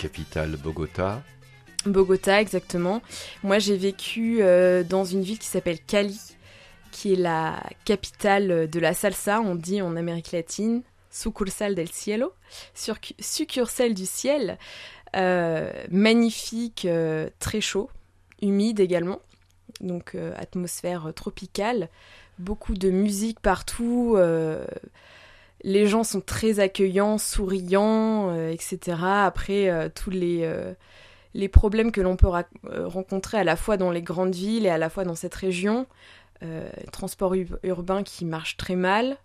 capitale Bogota. Bogota, exactement. Moi, j'ai vécu dans une ville qui s'appelle Cali, qui est la capitale de la salsa, on dit en Amérique latine, sucursal del cielo, succursale du ciel, magnifique, très chaud, humide également, donc atmosphère tropicale, beaucoup de musique partout, les gens sont très accueillants, souriants, etc. Après, tous les problèmes que l'on peut rencontrer à la fois dans les grandes villes et à la fois dans cette région, transport urbain qui marche très mal.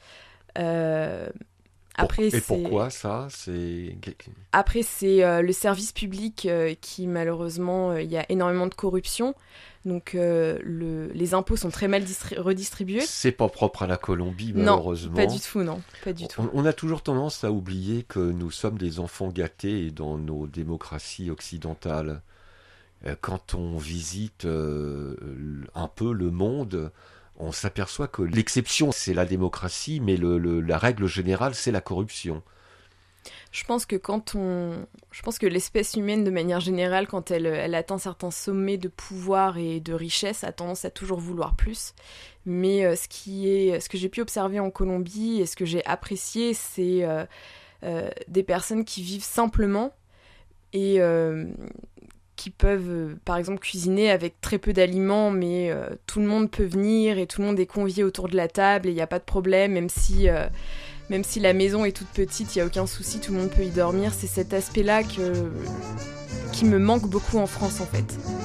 Pourquoi ça Après, c'est le service public qui, malheureusement, il y a énormément de corruption. Donc, les impôts sont très mal redistribués. C'est pas propre à la Colombie, malheureusement. Non, pas du tout, non. Pas du tout. On a toujours tendance à oublier que nous sommes des enfants gâtés dans nos démocraties occidentales. Quand on visite un peu le monde, on s'aperçoit que l'exception, c'est la démocratie, mais la règle générale, c'est la corruption. Je pense que l'espèce humaine, de manière générale, quand elle atteint certains sommets de pouvoir et de richesse, a tendance à toujours vouloir plus. Mais ce que j'ai pu observer en Colombie et ce que j'ai apprécié, c'est des personnes qui vivent simplement et qui peuvent, par exemple, cuisiner avec très peu d'aliments, mais tout le monde peut venir et tout le monde est convié autour de la table et il n'y a pas de problème, même si la maison est toute petite, il n'y a aucun souci, tout le monde peut y dormir. C'est cet aspect-là qui me manque beaucoup en France, en fait.